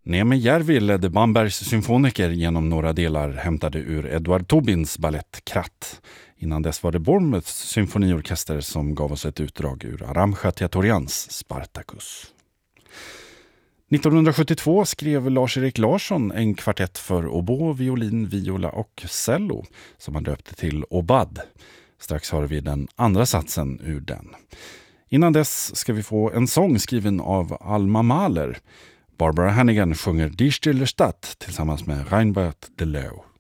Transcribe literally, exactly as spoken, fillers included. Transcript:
Neeme Järvi ledde Bambergs symfoniker genom några delar hämtade ur Edward Tobins ballett Kratt. Innan dess var det Bournemouths symfoniorkester som gav oss ett utdrag ur Aram Khatiatorians Spartacus. nittonhundrasjuttiotvå skrev Lars-Erik Larsson en kvartett för oboe, violin, viola och cello som han döpte till Obad. Strax har vi den andra satsen ur den. Innan dess ska vi få en sång skriven av Alma Mahler. Barbara Hannigan sjunger Die Stille Stadt tillsammans med Reinbert de Loo.